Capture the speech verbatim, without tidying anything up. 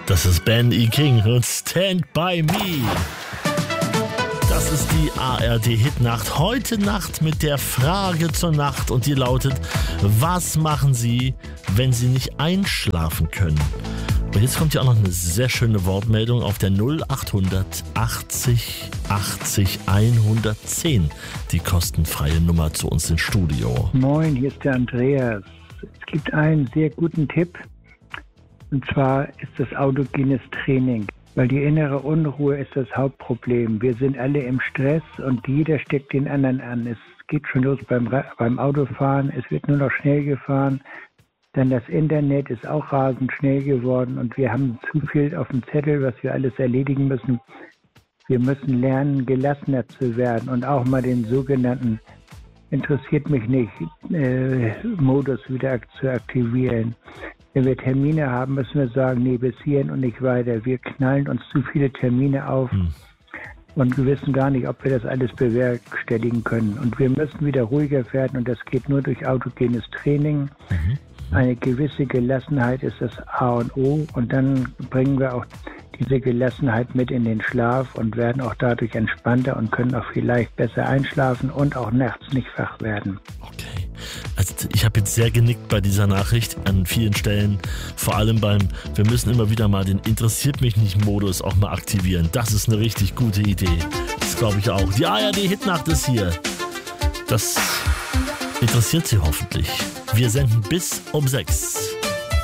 Das ist Ben E. King und Stand By Me. Das ist die A R D-Hitnacht. Heute Nacht mit der Frage zur Nacht und die lautet: Was machen Sie, wenn Sie nicht einschlafen können? Und jetzt kommt ja auch noch eine sehr schöne Wortmeldung auf der null achthundert achtzig achtzig hundertzehn. Die kostenfreie Nummer zu uns ins Studio. Moin, hier ist der Andreas. Es gibt einen sehr guten Tipp. Und zwar ist das autogenes Training. Weil die innere Unruhe ist das Hauptproblem. Wir sind alle im Stress und jeder steckt den anderen an. Es geht schon los beim, beim Autofahren, es wird nur noch schnell gefahren. Dann das Internet ist auch rasend schnell geworden und wir haben zu viel auf dem Zettel, was wir alles erledigen müssen. Wir müssen lernen, gelassener zu werden und auch mal den sogenannten interessiert mich nicht äh, Modus wieder zu aktivieren. Wenn wir Termine haben, müssen wir sagen, nee, bis hierhin und nicht weiter. Wir knallen uns zu viele Termine auf hm. und wir wissen gar nicht, ob wir das alles bewerkstelligen können. Und wir müssen wieder ruhiger werden und das geht nur durch autogenes Training. Mhm. Eine gewisse Gelassenheit ist das A und O und dann bringen wir auch diese Gelassenheit mit in den Schlaf und werden auch dadurch entspannter und können auch vielleicht besser einschlafen und auch nachts nicht wach werden. Okay. Also ich habe jetzt sehr genickt bei dieser Nachricht an vielen Stellen, vor allem beim, wir müssen immer wieder mal den Interessiert mich nicht Modus auch mal aktivieren. Das ist eine richtig gute Idee. Das glaube ich auch. Die A R D-Hitnacht ist hier. Das interessiert Sie hoffentlich. Wir senden bis um sechs.